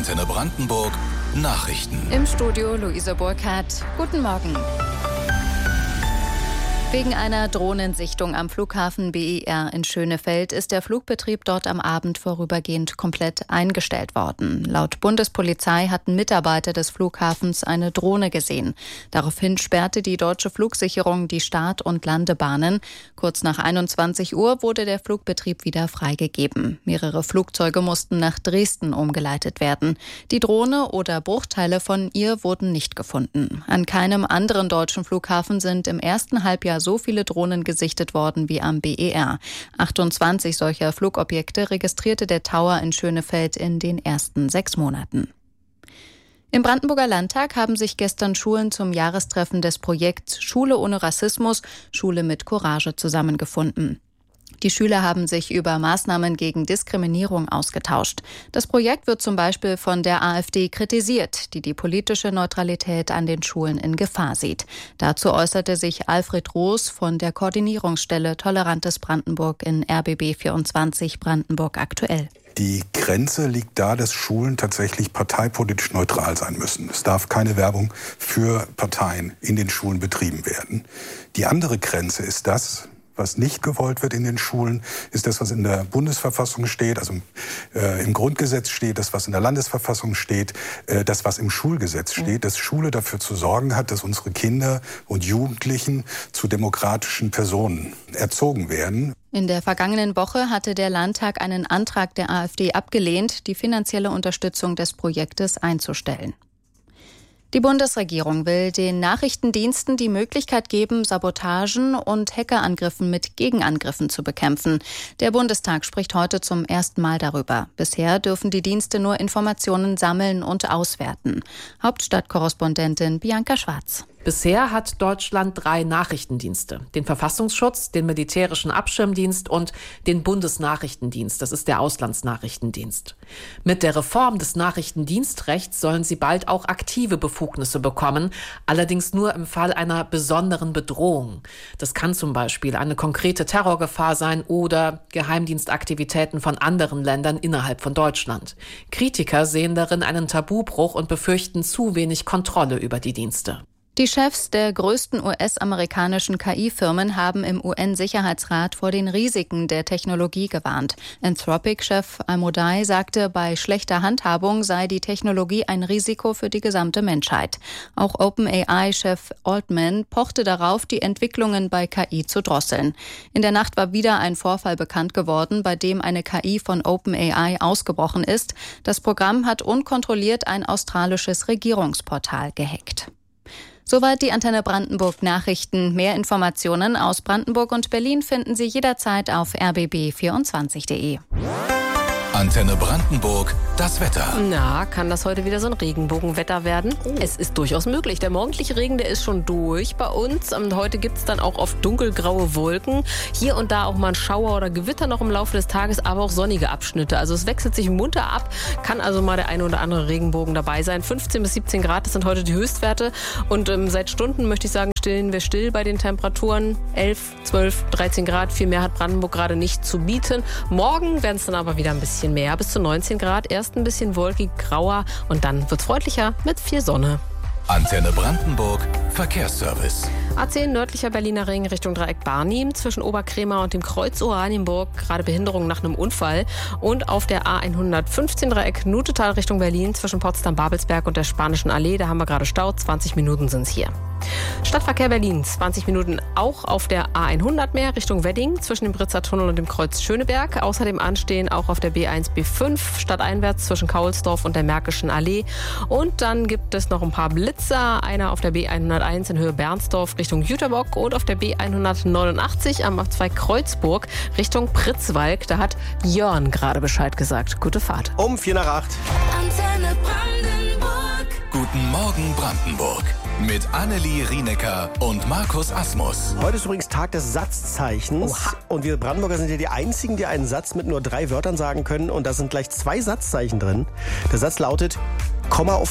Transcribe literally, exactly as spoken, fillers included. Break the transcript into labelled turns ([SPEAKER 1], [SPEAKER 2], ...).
[SPEAKER 1] Antenne Brandenburg Nachrichten.
[SPEAKER 2] Im Studio Luise Burkhardt. Guten Morgen. Wegen einer Drohnensichtung am Flughafen B E R in Schönefeld ist der Flugbetrieb dort am Abend vorübergehend komplett eingestellt worden. Laut Bundespolizei hatten Mitarbeiter des Flughafens eine Drohne gesehen. Daraufhin sperrte die deutsche Flugsicherung die Start- und Landebahnen. Kurz nach einundzwanzig Uhr wurde der Flugbetrieb wieder freigegeben. Mehrere Flugzeuge mussten nach Dresden umgeleitet werden. Die Drohne oder Bruchteile von ihr wurden nicht gefunden. An keinem anderen deutschen Flughafen sind im ersten Halbjahr so viele Drohnen gesichtet worden wie am B E R. achtundzwanzig solcher Flugobjekte registrierte der Tower in Schönefeld in den ersten sechs Monaten. Im Brandenburger Landtag haben sich gestern Schulen zum Jahrestreffen des Projekts Schule ohne Rassismus, Schule mit Courage zusammengefunden. Die Schüler haben sich über Maßnahmen gegen Diskriminierung ausgetauscht. Das Projekt wird zum Beispiel von der AfD kritisiert, die die politische Neutralität an den Schulen in Gefahr sieht. Dazu äußerte sich Alfred Roos von der Koordinierungsstelle Tolerantes Brandenburg in R B B vierundzwanzig Brandenburg aktuell.
[SPEAKER 3] Die Grenze liegt da, dass Schulen tatsächlich parteipolitisch neutral sein müssen. Es darf keine Werbung für Parteien in den Schulen betrieben werden. Die andere Grenze ist das, was nicht gewollt wird in den Schulen, ist das, was in der Bundesverfassung steht, also äh, im Grundgesetz steht, das, was in der Landesverfassung steht, äh, das, was im Schulgesetz steht, dass Schule dafür zu sorgen hat, dass unsere Kinder und Jugendlichen zu demokratischen Personen erzogen werden.
[SPEAKER 2] In der vergangenen Woche hatte der Landtag einen Antrag der AfD abgelehnt, die finanzielle Unterstützung des Projektes einzustellen. Die Bundesregierung will den Nachrichtendiensten die Möglichkeit geben, Sabotagen und Hackerangriffen mit Gegenangriffen zu bekämpfen. Der Bundestag spricht heute zum ersten Mal darüber. Bisher dürfen die Dienste nur Informationen sammeln und auswerten. Hauptstadtkorrespondentin Bianca Schwarz.
[SPEAKER 4] Bisher hat Deutschland drei Nachrichtendienste. Den Verfassungsschutz, den Militärischen Abschirmdienst und den Bundesnachrichtendienst. Das ist der Auslandsnachrichtendienst. Mit der Reform des Nachrichtendienstrechts sollen sie bald auch aktive Befugnisse bekommen, allerdings nur im Fall einer besonderen Bedrohung. Das kann zum Beispiel eine konkrete Terrorgefahr sein oder Geheimdienstaktivitäten von anderen Ländern innerhalb von Deutschland. Kritiker sehen darin einen Tabubruch und befürchten zu wenig Kontrolle über die Dienste.
[SPEAKER 2] Die Chefs der größten U S-amerikanischen K I-Firmen haben im U N-Sicherheitsrat vor den Risiken der Technologie gewarnt. Anthropic-Chef Almodai sagte, bei schlechter Handhabung sei die Technologie ein Risiko für die gesamte Menschheit. Auch OpenAI-Chef Altman pochte darauf, die Entwicklungen bei K I zu drosseln. In der Nacht war wieder ein Vorfall bekannt geworden, bei dem eine K I von OpenAI ausgebrochen ist. Das Programm hat unkontrolliert ein australisches Regierungsportal gehackt. Soweit die Antenne Brandenburg Nachrichten. Mehr Informationen aus Brandenburg und Berlin finden Sie jederzeit auf r b b vierundzwanzig punkt de.
[SPEAKER 1] Antenne Brandenburg, das Wetter.
[SPEAKER 5] Na, kann das heute wieder so ein Regenbogenwetter werden? Oh. Es ist durchaus möglich. Der morgendliche Regen, der ist schon durch bei uns. Und heute gibt es dann auch oft dunkelgraue Wolken. Hier und da auch mal ein Schauer oder Gewitter noch im Laufe des Tages, aber auch sonnige Abschnitte. Also es wechselt sich munter ab. Kann also mal der eine oder andere Regenbogen dabei sein. fünfzehn bis siebzehn Grad, das sind heute die Höchstwerte. Und ähm, seit Stunden möchte ich sagen, stehen wir still bei den Temperaturen. elf, zwölf, dreizehn Grad. Viel mehr hat Brandenburg gerade nicht zu bieten. Morgen werden es dann aber wieder ein bisschen mehr, bis zu neunzehn Grad. Erst ein bisschen wolkig, grauer und dann wird es freundlicher mit viel Sonne.
[SPEAKER 1] Antenne Brandenburg, Verkehrsservice.
[SPEAKER 5] A zehn nördlicher Berliner Ring Richtung Dreieck Barnim zwischen Oberkrämer und dem Kreuz Oranienburg, gerade Behinderung nach einem Unfall. Und auf der A hundertfünfzehn Dreieck Nutetal Richtung Berlin zwischen Potsdam-Babelsberg und der Spanischen Allee, da haben wir gerade Stau, zwanzig Minuten sind es hier. Stadtverkehr Berlin, zwanzig Minuten auch auf der A hundert mehr Richtung Wedding zwischen dem Britzer Tunnel und dem Kreuz Schöneberg. Außerdem anstehen auch auf der B eins B fünf stadteinwärts zwischen Kaulsdorf und der Märkischen Allee. Und dann gibt es noch ein paar Blitzer, einer auf der B hunderteins in Höhe Bernsdorf Richtung Jüterbock und auf der B hundertneunundachtzig am A zwei Kreuzburg Richtung Pritzwalk. Da hat Jörn gerade Bescheid gesagt. Gute Fahrt.
[SPEAKER 6] Um vier nach acht.
[SPEAKER 1] Antenne Brandenburg. Guten Morgen Brandenburg. Mit Annelie Rienecker und Markus Asmus.
[SPEAKER 6] Heute ist übrigens Tag des Satzzeichens. Oha. Und wir Brandenburger sind ja die Einzigen, die einen Satz mit nur drei Wörtern sagen können. Und da sind gleich zwei Satzzeichen drin. Der Satz lautet, Komma auf